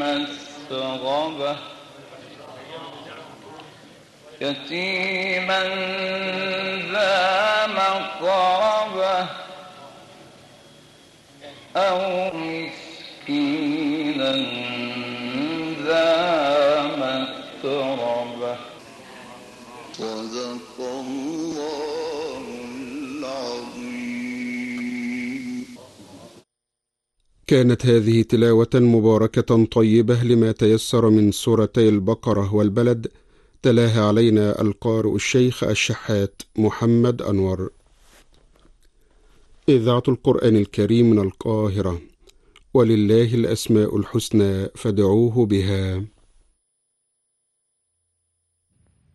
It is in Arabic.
مسغبة يتيما ذا مقربة أو مسكينا ذا متربة. صدق الله العظيم. كانت هذه تلاوة مباركة طيبة لما تيسر من سورتي البقرة والبلد، تلاها علينا القارئ الشيخ الشحات محمد أنور. إذاعة القرآن الكريم من القاهرة. ولله الأسماء الحسنى فادعوه بها.